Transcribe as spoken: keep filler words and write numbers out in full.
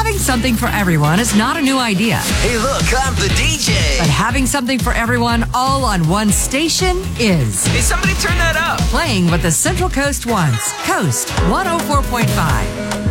Having something for everyone is not a new idea. Hey, look, I'm the D J. But having something for everyone all on one station is. Hey, somebody turn that up. Playing what the Central Coast wants. Coast one oh four point five.